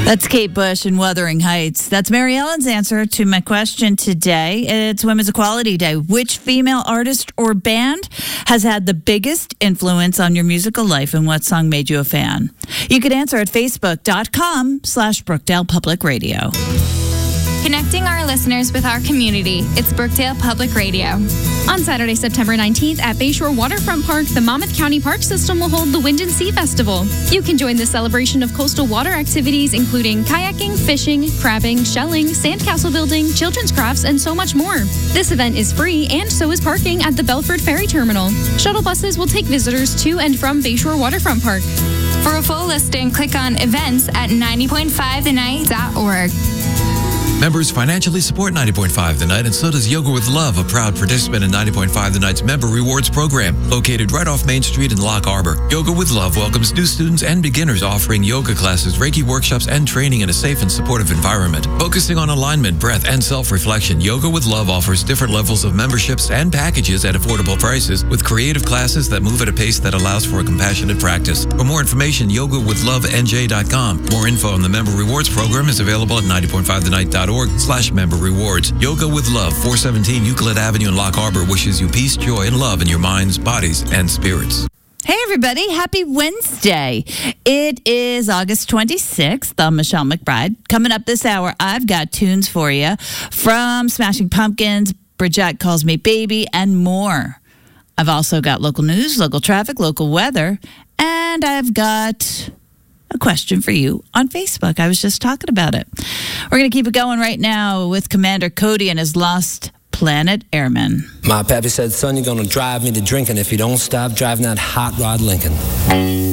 That's Kate Bush in Wuthering Heights. That's Mary Ellen's answer to my question today. It's Women's Equality Day. Which female artist or band has had the biggest influence on your musical life, and what song made you a fan? You could answer at facebook.com/Brookdale Public Radio. Connecting our listeners with our community. It's Brookdale Public Radio. On Saturday, September 19th at Bayshore Waterfront Park, the Monmouth County Park System will hold the Wind and Sea Festival. You can join the celebration of coastal water activities, including kayaking, fishing, crabbing, shelling, sandcastle building, children's crafts, and so much more. This event is free, and so is parking at the Belford Ferry Terminal. Shuttle buses will take visitors to and from Bayshore Waterfront Park. For a full listing, click on events at 90.5thenight.org. Members financially support 90.5 The Night, and so does Yoga with Love, a proud participant in 90.5 The Night's member rewards program, located right off Main Street in Lock Harbor. Yoga with Love welcomes new students and beginners, offering yoga classes, Reiki workshops, and training in a safe and supportive environment. Focusing on alignment, breath, and self-reflection, Yoga with Love offers different levels of memberships and packages at affordable prices, with creative classes that move at a pace that allows for a compassionate practice. For more information, yogawithlovenj.com. More info on the member rewards program is available at 90.5thenight.org/member rewards. Yoga with Love, 417 Euclid Avenue in Lock Harbor wishes you peace, joy, and love in your minds, bodies, and spirits. Hey, everybody. Happy Wednesday. It is August 26th. I'm Michelle McBride. Coming up this hour, I've got tunes for you from Smashing Pumpkins, Bridgette Calls Me Baby, and more. I've also got local news, local traffic, local weather, and I've got a question for you on Facebook. I was just talking about it. We're going to keep it going right now with Commander Cody and his Lost Planet Airmen. My pappy said, son, you're going to drive me to drinking if you don't stop driving that hot rod Lincoln.